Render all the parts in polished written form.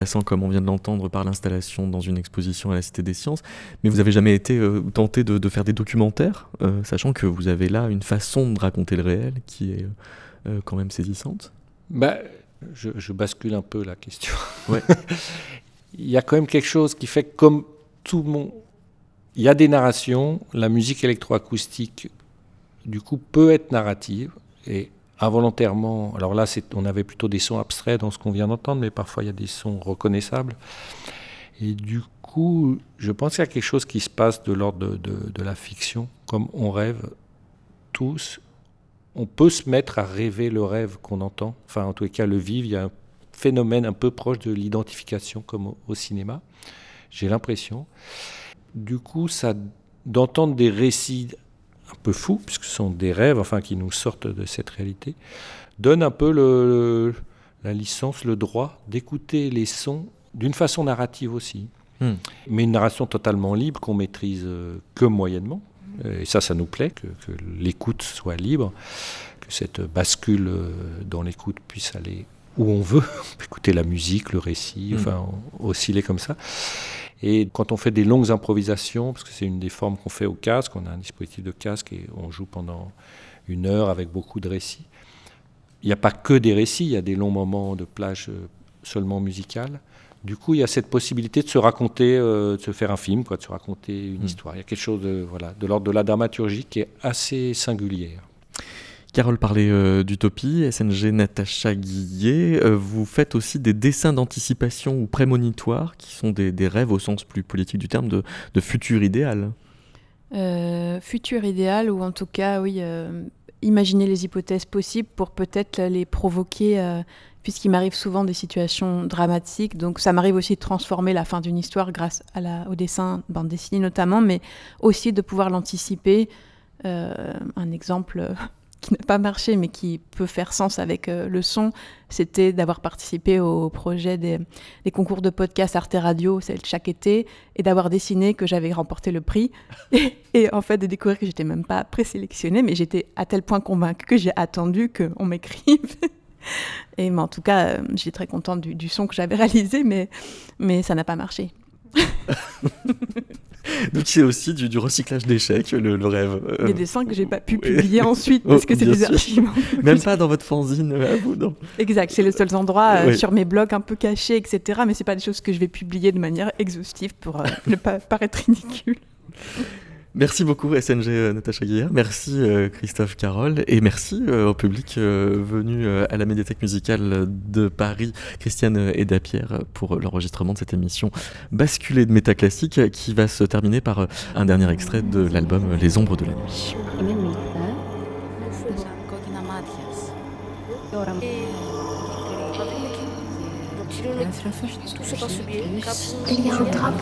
Passant, comme on vient de l'entendre, par l'installation dans une exposition à la Cité des Sciences, mais vous n'avez jamais été tenté de faire des documentaires, sachant que vous avez là une façon de raconter le réel qui est quand même saisissante. Je bascule un peu la question. Ouais. Il y a quand même quelque chose qui fait que comme tout le monde... Il y a des narrations, la musique électroacoustique, du coup, peut être narrative, et involontairement... Alors là, on avait plutôt des sons abstraits dans ce qu'on vient d'entendre, mais parfois il y a des sons reconnaissables. Et du coup, je pense qu'il y a quelque chose qui se passe de l'ordre de la fiction, comme on rêve tous. On peut se mettre à rêver le rêve qu'on entend, enfin en tous les cas le vivre. Il y a un phénomène un peu proche de l'identification comme au cinéma, j'ai l'impression. Du coup, d'entendre des récits un peu fous, puisque ce sont des rêves enfin, qui nous sortent de cette réalité, donne un peu la licence, le droit d'écouter les sons d'une façon narrative aussi. Mais une narration totalement libre qu'on maîtrise que moyennement. Et ça nous plaît, que l'écoute soit libre, que cette bascule dans l'écoute puisse aller où on veut, on peut écouter la musique, le récit, enfin osciller comme ça. Et quand on fait des longues improvisations, parce que c'est une des formes qu'on fait au casque, on a un dispositif de casque et on joue pendant 1 heure avec beaucoup de récits. Il n'y a pas que des récits, il y a des longs moments de plage seulement musicales. Du coup, il y a cette possibilité de se raconter, de se faire un film, de se raconter une histoire. Il y a quelque chose de l'ordre de la dramaturgie qui est assez singulière. Carole parlait d'utopie, SNG Natacha Guillet, vous faites aussi des dessins d'anticipation ou prémonitoires qui sont des rêves au sens plus politique du terme de futur idéal. Futur idéal, ou en tout cas, oui, imaginer les hypothèses possibles pour peut-être les provoquer, puisqu'il m'arrive souvent des situations dramatiques, donc ça m'arrive aussi de transformer la fin d'une histoire grâce au dessin, bande dessinée notamment, mais aussi de pouvoir l'anticiper. Un exemple... qui n'a pas marché, mais qui peut faire sens avec le son, c'était d'avoir participé au projet des concours de podcast Arte Radio, chaque été, et d'avoir dessiné que j'avais remporté le prix, et en fait de découvrir que j'étais même pas présélectionnée, mais j'étais à tel point convaincue que j'ai attendu qu'on m'écrive. Mais en tout cas, j'étais très contente du son que j'avais réalisé, mais ça n'a pas marché. Donc c'est aussi du recyclage d'échecs, le rêve. Des dessins que j'ai pas pu publier ensuite parce que c'est des archives. Même pas dans votre fanzine à vous, non. Exact, c'est les seuls endroits sur mes blogs un peu cachés, etc. Mais c'est pas des choses que je vais publier de manière exhaustive pour ne pas paraître ridicule. Merci beaucoup SNG Natacha Guillet, merci Christophe Carole, et merci au public venu à la médiathèque musicale de Paris, Christiane et Dapierre, pour l'enregistrement de cette émission basculée de métaclassique qui va se terminer par un dernier extrait de l'album Les Ombres de la Nuit. Il y a un trap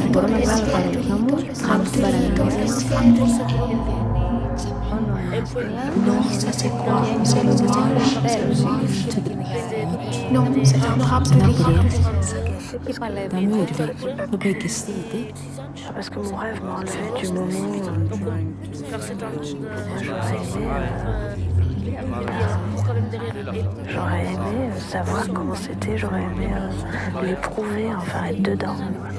non, ça c'est quoi? C'est le non, c'est un trap parce que mon rêve m'a enlevé du moment j'aurais aimé savoir comment c'était, j'aurais aimé l'éprouver, enfin être dedans.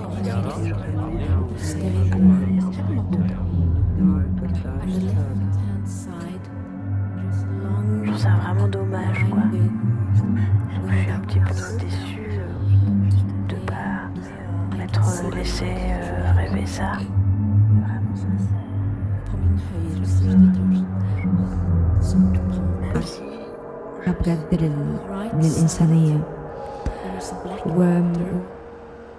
Je trouve ça vraiment dommage, quoi. Je suis un petit peu déçue de pas m'être laissé rêver ça. بجد من الإنسانية